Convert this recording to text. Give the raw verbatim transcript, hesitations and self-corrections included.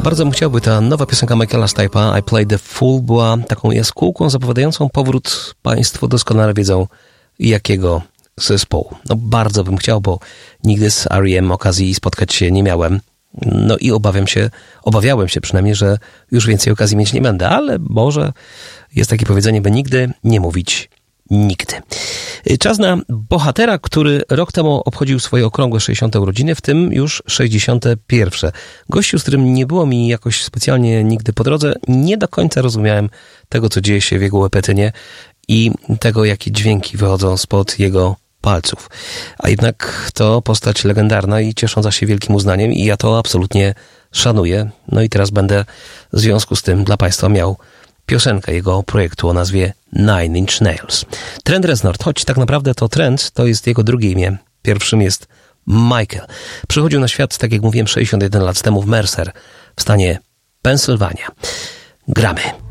Bardzo bym chciał, by ta nowa piosenka Michaela Stipe'a, I Played the Fool, była taką jaskółką zapowiadającą powrót, państwo doskonale wiedzą, jakiego zespołu. No bardzo bym chciał, bo nigdy z R E M okazji spotkać się nie miałem. No i obawiam się, obawiałem się przynajmniej, że już więcej okazji mieć nie będę, ale może jest takie powiedzenie, by nigdy nie mówić nigdy. Czas na bohatera, który rok temu obchodził swoje okrągłe sześćdziesiąte urodziny, w tym już sześćdziesiąte pierwsze. Gościu, z którym nie było mi jakoś specjalnie nigdy po drodze, nie do końca rozumiałem tego, co dzieje się w jego łepetynie i tego, jakie dźwięki wychodzą spod jego palców. A jednak to postać legendarna i ciesząca się wielkim uznaniem i ja to absolutnie szanuję. No i teraz będę w związku z tym dla Państwa miał piosenkę jego projektu o nazwie Nine Inch Nails. Trent Reznor, choć tak naprawdę to Trent, to jest jego drugie imię. Pierwszym jest Michael. Przychodził na świat, tak jak mówiłem, sześćdziesiąt jeden lat temu w Mercer, w stanie Pensylwania. Gramy.